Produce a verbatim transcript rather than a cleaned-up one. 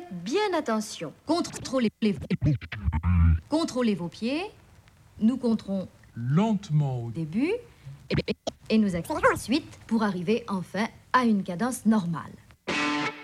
Faites bien attention. Contrôlez, les... Contrôlez vos pieds. Nous compterons lentement au début et nous accélérons ensuite pour arriver enfin à une cadence normale.